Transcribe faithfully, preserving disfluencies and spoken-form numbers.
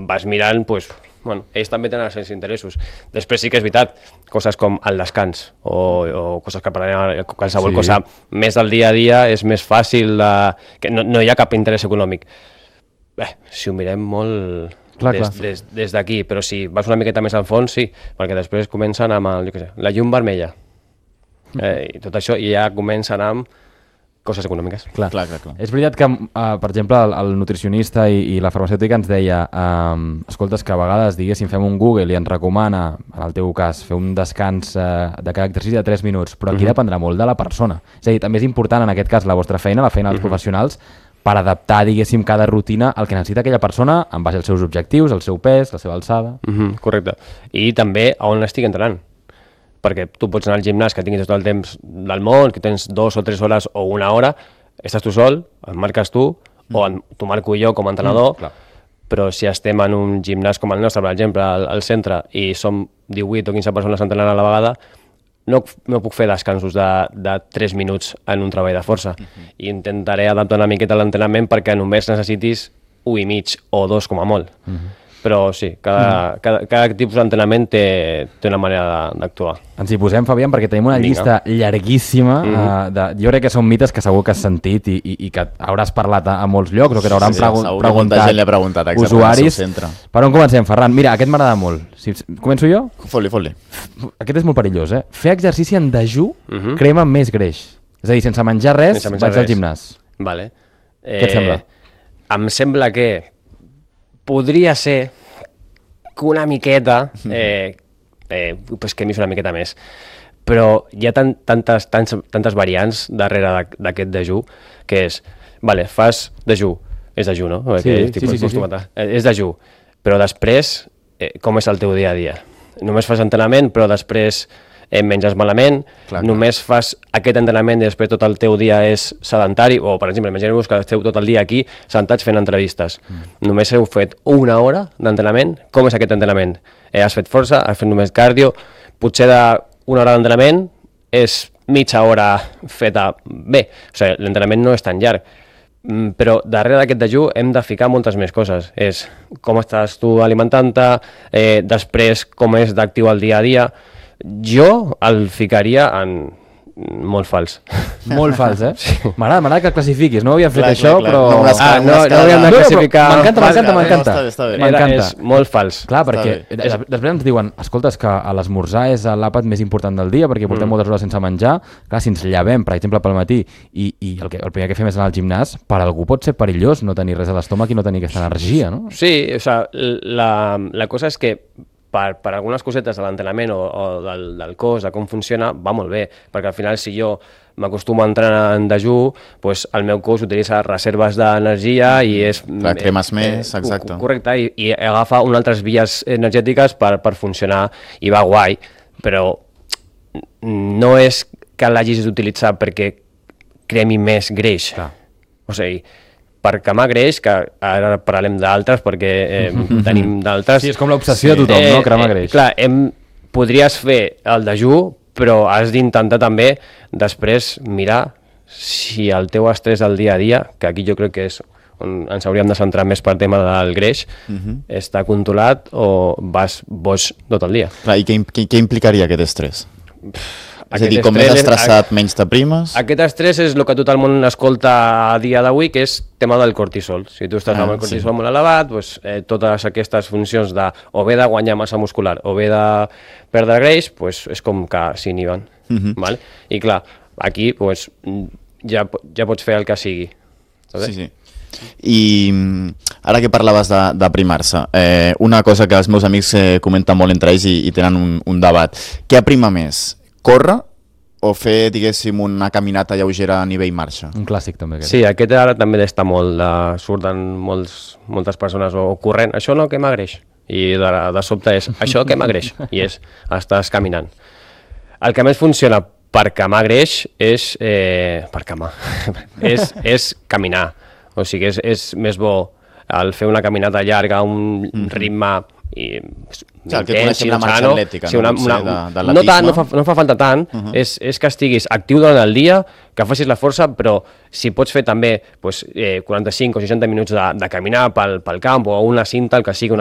vas mirant, doncs, bueno, ells també tenen els seus interessos. Després sí que és veritat, coses com el descans o, o coses que parlarem, qualsevol sí. cosa més del dia a dia és més fàcil, de, que no, no hi ha cap interès econòmic. Bé, si ho mirem molt clar, des, clar. des, des d'aquí, però si vas una miqueta més al fons, sí, perquè després comencen amb el, jo què sé, la llum vermella. Eh, I tot això i ja comença a anar amb coses econòmiques. Clar. Clar, clar, clar. És veritat que, uh, per exemple, el, el nutricionista i, i la farmacèutica ens deia uh, escoltes, que a vegades, diguéssim, fem un Google i ens recomana, en el teu cas, fer un descans uh, de cada exercici de tres minuts, però aquí uh-huh. dependrà molt de la persona. És a dir, també és important, en aquest cas, la vostra feina, la feina dels uh-huh. professionals, per adaptar, diguéssim, cada rutina al que necessita aquella persona en base als seus objectius, el seu pes, la seva alçada... Uh-huh, correcte. I també a on estic entrenant. Perquè tu pots anar al gimnàs que tinguis tot el temps del món, que tens dos o tres hores o una hora, estàs tu sol, et marques tu, mm. o en, t'ho marco jo com a entrenador, mm, però si estem en un gimnàs com el nostre, per exemple, al, al centre, i som divuit o quinze persones entrenant a la vegada, no, no puc fer descansos de, de tres minuts en un treball de força. Mm-hmm. I intentaré adaptar una miqueta l'entrenament perquè només necessitis un i mig o dos com a molt. Mm-hmm. Però sí, cada, mm. cada, cada tipus d'entrenament té, té una manera d'actuar. Ens hi posem, Fabián, perquè tenim una Vinga. llista llarguíssima. Mm. Uh, de, jo crec que són mites que segur que has sentit i, i, i que hauràs parlat a, a molts llocs o que t'hauran sí, pregu sí, preguntat, gent preguntat usuaris. Per on comencem, Ferran? Mira, aquest m'agrada molt. Si, començo jo? Fot-li, fot-li. Aquest és molt perillós, eh? Fer exercici en dejú mm-hmm. crema més greix. És a dir, sense menjar res, sense menjar vaig res. al gimnàs. Vale. Eh, Què et sembla? Em sembla que podria ser que una miqueta eh, eh, pues quemis una miqueta més, però hi ha tan, tantes, tantes, tantes variants darrere d'aquest dejú que és, vale, fas dejú, és dejú, no? Sí, que, sí, sí, sí, sí. És dejú, però després eh, com és el teu dia a dia? Només fas entrenament, però després eh, menges malament, clar, només clar. fas aquest entrenament i després tot el teu dia és sedentari, o per exemple, imaginem-vos que esteu tot el dia aquí sentats fent entrevistes. Mm. Només heu fet una hora d'entrenament, com és aquest entrenament? Eh, has fet força, has fet només cardio, potser d'una hora d'entrenament és mitja hora feta bé, o sigui, l'entrenament no és tan llarg, mm, però darrere d'aquest dejú hem de ficar moltes més coses. És com estàs tu alimentant-te, eh, després com és d'actiu el dia a dia. Jo el ficaria en molt fals. Molt fals, eh? Sí. M'agrada, m'agrada que classifiquis. No havia fet clar, això, clar, però... No, ah, escala, no, no hauríem de classificar... M'encanta, m'encanta, m'encanta. M'encanta. És molt fals. Clar, perquè és... després ens diuen, escolta, és que a l'esmorzar és l'àpat més important del dia perquè portem mm. moltes hores sense menjar. Clar, si ens llevem, per exemple, pel matí i, i el, que, el primer que fem és anar al gimnàs, per algú pot ser perillós no tenir res a l'estómac i no tenir aquesta energia, no? Sí, o sigui, la, la cosa és que Per, per algunes cosetes de l'entrenament o, o del, del cos, de com funciona, va molt bé, perquè al final si jo m'acostumo a entrenar en dejú, pues el meu cos utilitza reserves d'energia i és... La cremes eh, més, exacte. Correcte, i, i agafa unes altres vies energètiques per, per funcionar i va guai, però no és que l'hagis d'utilitzar perquè cremi més greix. Clar. O sigui, per quemar greix, que ara parlem d'altres perquè eh, tenim d'altres... Sí, és com l'obsessió de tothom, eh, no? Cremar greix. Eh, clar, hem, podries fer el dejú, però has d'intentar també després mirar si el teu estrès del dia a dia, que aquí jo crec que és on ens hauríem de centrar més per tema del greix, uh-huh. està controlat o vas boig tot el dia. Clar, i què, què, què implicaria aquest estrès? És a dir, com més estressat, és, menys t'aprimes? Aquest estrès és el que tot el món escolta a dia d'avui, que és tema del cortisol. Si tu estàs ah, amb el cortisol sí. molt elevat, doncs, eh, totes aquestes funcions de o bé de guanyar massa muscular o bé de perdre greix, doncs, és com que s'inhiben. Uh-huh. Val? I clar, aquí doncs, ja, ja pots fer el que sigui. Saps? Sí, sí. I ara que parlaves d'aprimar-se, eh, una cosa que els meus amics eh, comenten molt entre ells i, i tenen un, un debat. Què aprima més? Córrer o fer, diguéssim, una caminata lleugera a nivell marxa? Un clàssic també. Aquest. Sí, aquest ara també està molt, de, surten molts, moltes persones o corrent, això no quema greix, i de, de sobte és, això quema greix, i és, estàs caminant. El que més funciona per quemar greix és, eh, per quemar, és, és caminar, o sigui, és, és més bo el fer una caminata llarga, un mm-hmm. ritme i sí, el que coneixem la marxa atlètica, sí, una, una, una, de, de no, tant, no, fa, no fa falta tant, uh-huh. és, és que estiguis actiu durant el dia, que facis la força, però si pots fer també pues, eh, quaranta-cinc o seixanta minuts de, de caminar pel, pel camp o una cinta, el que sigui, una